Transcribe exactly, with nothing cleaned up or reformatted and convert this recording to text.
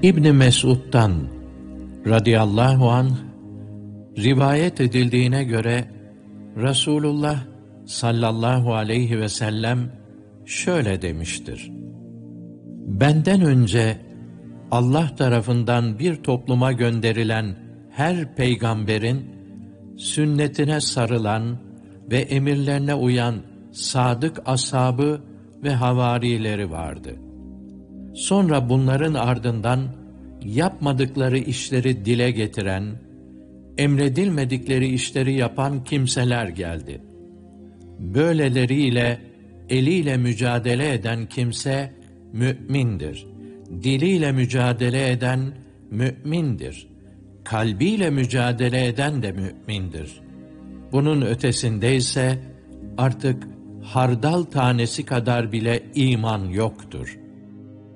İbn Mesud'dan radıyallahu anh rivayet edildiğine göre Resulullah sallallahu aleyhi ve sellem şöyle demiştir: benden önce Allah tarafından bir topluma gönderilen her peygamberin sünnetine sarılan ve emirlerine uyan sadık ashabı ve havarileri vardı. Sonra bunların ardından yapmadıkları işleri dile getiren, emredilmedikleri işleri yapan kimseler geldi. Böyleleriyle eliyle mücadele eden kimse mü'mindir. Diliyle mücadele eden mü'mindir. Kalbiyle mücadele eden de mü'mindir. Bunun ötesinde ise artık hardal tanesi kadar bile iman yoktur.